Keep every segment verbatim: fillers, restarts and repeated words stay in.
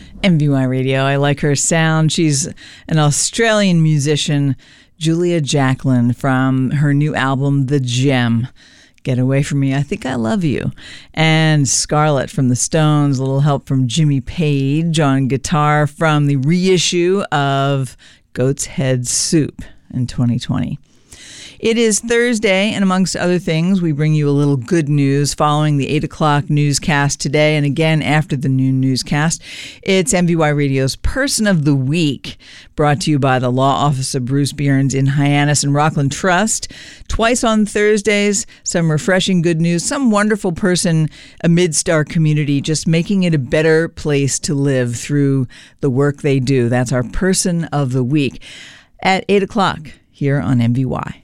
M V Y Radio. I like her sound. She's an Australian musician, Julia Jacklin, from her new album, The Gem. Get Away From Me, I Think I Love You. And Scarlett from the Stones, a little help from Jimmy Page on guitar from the reissue of Goat's Head Soup in twenty twenty. It is Thursday, and amongst other things, we bring you a little good news following the eight o'clock newscast today, and again after the noon newscast. It's M V Y Radio's Person of the Week, brought to you by the law office of Bruce Byrnes in Hyannis and Rockland Trust. Twice on Thursdays, some refreshing good news, some wonderful person amidst our community, just making it a better place to live through the work they do. That's our Person of the Week at eight o'clock here on M V Y.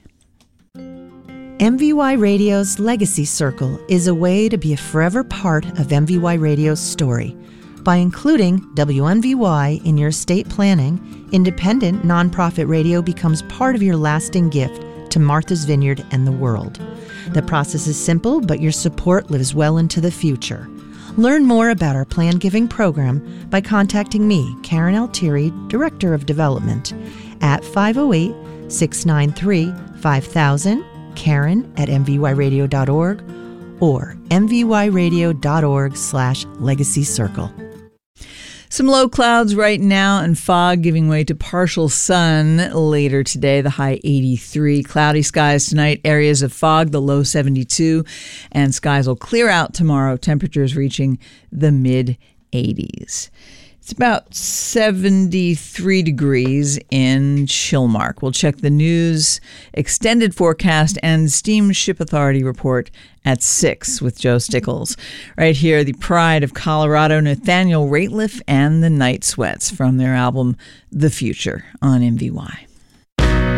M V Y Radio's Legacy Circle is a way to be a forever part of M V Y Radio's story. By including W M V Y in your estate planning, independent nonprofit radio becomes part of your lasting gift to Martha's Vineyard and the world. The process is simple, but your support lives well into the future. Learn more about our plan giving program by contacting me, Karen Altieri, Director of Development, at five oh eight, six nine three, five thousand, Karen at M V Y radio dot org or M V Y radio dot org slash legacy circle. Some low clouds right now and fog giving way to partial sun later today. The high eighty-three. Cloudy skies tonight. Areas of fog, the low seventy-two. And skies will clear out tomorrow. Temperatures reaching the mid eighties. It's about seventy-three degrees in Chilmark. We'll check the news, extended forecast, and Steamship Authority report at six with Joe Stickles. Right here, the pride of Colorado, Nathaniel Rateliff and the Night Sweats from their album The Future on M V Y.